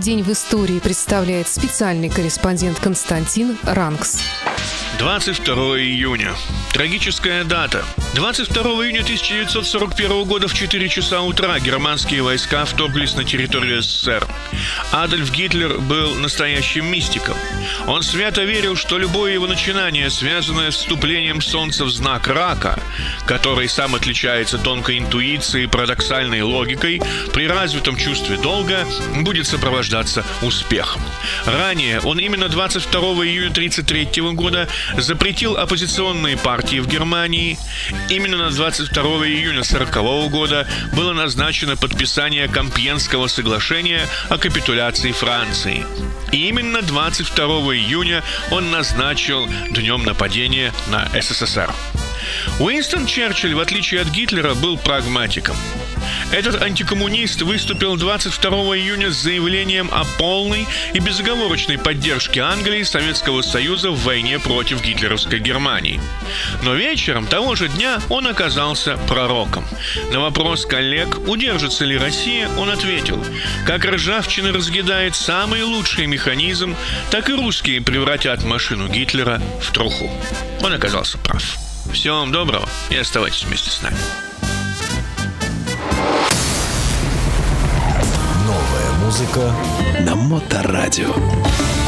день в истории представляет специальный корреспондент Константин Ранкс. 22 июня. Трагическая дата. 22 июня 1941 года в 4 часа утра германские войска вторглись на территорию СССР. Адольф Гитлер был настоящим мистиком. Он свято верил, что любое его начинание, связанное с вступлением Солнца в знак Рака, который сам отличается тонкой интуицией и парадоксальной логикой, при развитом чувстве долга будет сопровождаться успехом. Ранее он именно 22 июня 1933 года запретил оппозиционные партии в Германии. Именно на 22 июня 1940 года было назначено подписание Компьенского соглашения о капитуляции Франции. И именно 22 июня он назначил днем нападения на СССР. Уинстон Черчилль, в отличие от Гитлера, был прагматиком. Этот антикоммунист выступил 22 июня с заявлением о полной и безоговорочной поддержке Англии и Советского Союза в войне против гитлеровской Германии. Но вечером того же дня он оказался пророком. На вопрос коллег, удержится ли Россия, он ответил: как ржавчина разъедает самый лучший механизм, так и русские превратят машину Гитлера в труху. Он оказался прав. Всего вам доброго и оставайтесь вместе с нами. Новая музыка на Моторадио.